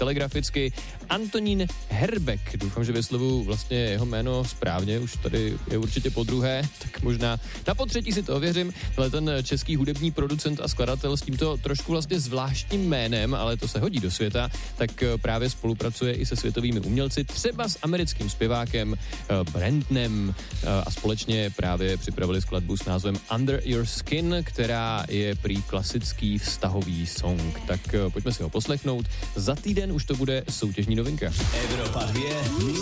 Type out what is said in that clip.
telegraficky. Antonín Herbek, doufám, že vyslovu vlastně jeho jméno správně, už tady je určitě podruhé, tak možná na potřetí si to ověřím. Ale ten český hudební producent a skladatel s tímto trošku vlastně zvláštním jménem, ale to se hodí do světa, tak právě spolupracuje i se světovými umělci, třeba s americkým zpěvákem Brandnem a společně právě připravili skladbu s názvem Under Your Skin, která je prý klasický vztahový song. Tak pojďme si ho poslechnout. Za týden už to bude soutěžní novinka. Evropa 2